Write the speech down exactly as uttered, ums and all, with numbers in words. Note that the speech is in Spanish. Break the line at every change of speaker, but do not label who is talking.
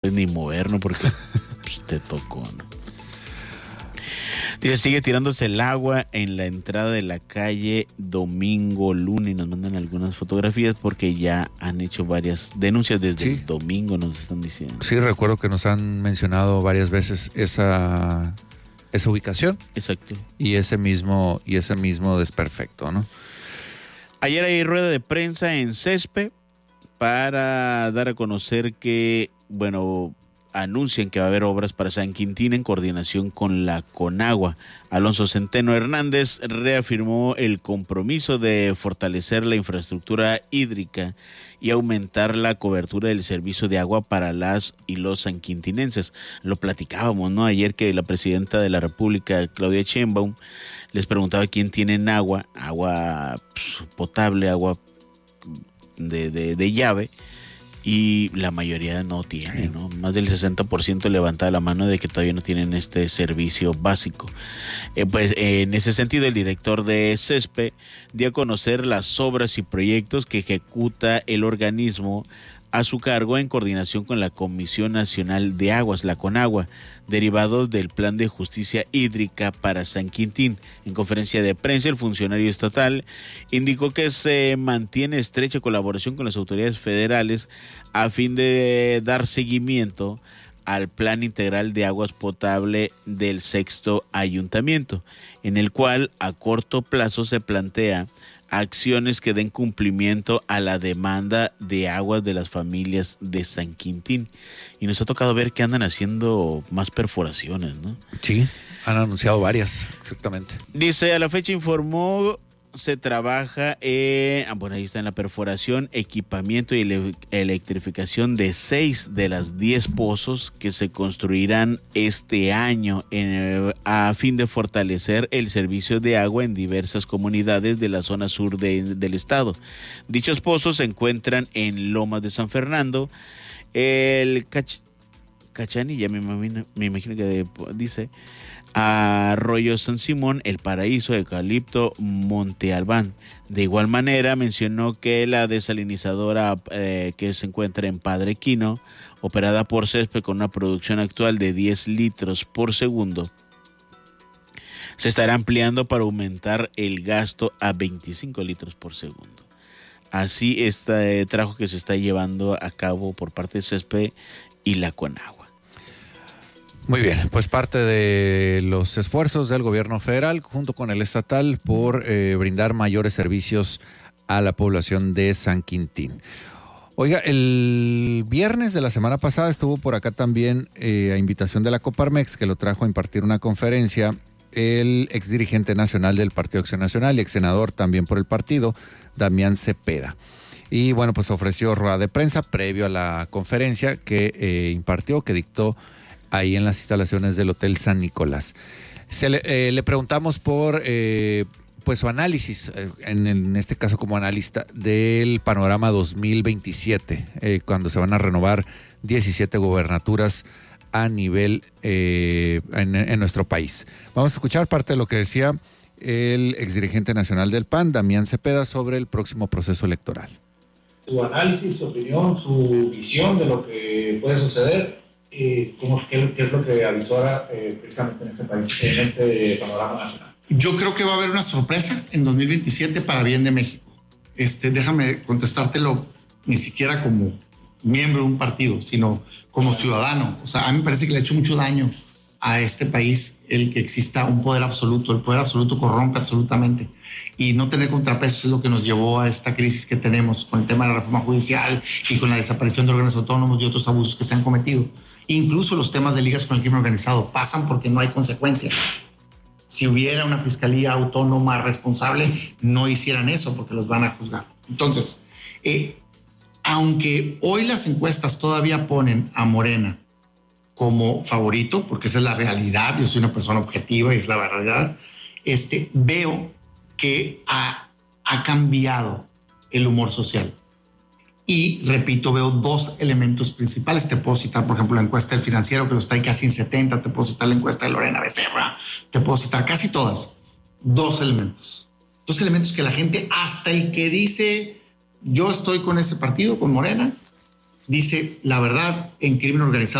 puedes ni mover, ¿no? Porque pues, te tocó, ¿no? Dice, sigue tirándose el agua en la entrada de la calle Domingo Luna y nos mandan algunas fotografías porque ya han hecho varias denuncias desde sí. el domingo, nos están diciendo.
Sí, recuerdo que nos han mencionado varias veces esa, esa ubicación.
Exacto.
Y ese mismo, y ese mismo desperfecto, ¿no?
Ayer hay rueda de prensa en Cespe para dar a conocer que, bueno, anuncian que va a haber obras para San Quintín en coordinación con la Conagua. Alonso Centeno Hernández reafirmó el compromiso de fortalecer la infraestructura hídrica y aumentar la cobertura del servicio de agua para las y los sanquintinenses. Lo platicábamos, ¿no? Ayer que la presidenta de la República, Claudia Sheinbaum, les preguntaba quién tienen agua, agua potable, agua de, de, de llave, y la mayoría no tiene, ¿no? Más del sesenta por ciento levanta la mano de que todavía no tienen este servicio básico. Eh, pues eh, en ese sentido, el director de Cespe dio a conocer las obras y proyectos que ejecuta el organismo a su cargo en coordinación con la Comisión Nacional de Aguas, la Conagua, derivados del Plan de Justicia Hídrica para San Quintín. En conferencia de prensa, el funcionario estatal indicó que se mantiene estrecha colaboración con las autoridades federales a fin de dar seguimiento al Plan Integral de Aguas Potable del Sexto Ayuntamiento, en el cual a corto plazo se plantea acciones que den cumplimiento a la demanda de aguas de las familias de San Quintín. Y nos ha tocado ver que andan haciendo más perforaciones, ¿no?
Sí, han anunciado varias, exactamente.
Dice, a la fecha informó, se trabaja en, ah, bueno, ahí está en la perforación, equipamiento y ele- electrificación de seis de las diez pozos que se construirán este año en, a fin de fortalecer el servicio de agua en diversas comunidades de la zona sur de, del estado. Dichos pozos se encuentran en Lomas de San Fernando, el Cach- Cachani, ya me imagino, me imagino que de, dice, Arroyo San Simón, El Paraíso, Eucalipto, Monte Albán. De igual manera mencionó que la desalinizadora eh, que se encuentra en Padre Quino, operada por Cespe con una producción actual de diez litros por segundo, se estará ampliando para aumentar el gasto a veinticinco litros por segundo. Así este trabajo que se está llevando a cabo por parte de Cespe y la Conagua.
Muy bien, pues parte de los esfuerzos del gobierno federal junto con el estatal por eh, brindar mayores servicios a la población de San Quintín. Oiga, el viernes de la semana pasada estuvo por acá también eh, a invitación de la Coparmex, que lo trajo a impartir una conferencia, el exdirigente nacional del Partido Acción Nacional y ex senador también por el partido, Damián Cepeda. Y bueno, pues ofreció rueda de prensa previo a la conferencia que eh, impartió, que dictó ahí en las instalaciones del Hotel San Nicolás. Se le, eh, le preguntamos por eh, pues su análisis, eh, en, en este caso como analista, del panorama dos mil veintisiete, eh, cuando se van a renovar diecisiete gobernaturas a nivel eh, en, en nuestro país. Vamos a escuchar parte de lo que decía el exdirigente nacional del P A N, Damián Cepeda, sobre el próximo proceso electoral.
Su análisis, su opinión, su visión de lo que puede suceder. Eh, ¿cómo, qué, ¿Qué es lo que avisora eh, precisamente en este país, en este panorama nacional?
Yo creo que va a haber una sorpresa en dos mil veintisiete para bien de México. Este, déjame contestártelo ni siquiera como miembro de un partido, sino como ciudadano. O sea, a mí me parece que le ha hecho mucho daño a este país el que exista un poder absoluto. El poder absoluto corrompe absolutamente. Y no tener contrapesos es lo que nos llevó a esta crisis que tenemos con el tema de la reforma judicial y con la desaparición de órganos autónomos y otros abusos que se han cometido. Incluso los temas de ligas con el crimen organizado pasan porque no hay consecuencia. Si hubiera una fiscalía autónoma responsable, no hicieran eso porque los van a juzgar. Entonces, eh, aunque hoy las encuestas todavía ponen a Morena como favorito, porque esa es la realidad, yo soy una persona objetiva y es la verdad, este, veo que ha, ha cambiado el humor social. Y repito, veo dos elementos principales. Te puedo citar, por ejemplo, la encuesta del Financiero, que lo está ahí casi en setenta. Te puedo citar la encuesta de Lorena Becerra. Te puedo citar casi todas. Dos elementos. Dos elementos que la gente, hasta el que dice yo estoy con ese partido, con Morena, dice la verdad, en crimen organizado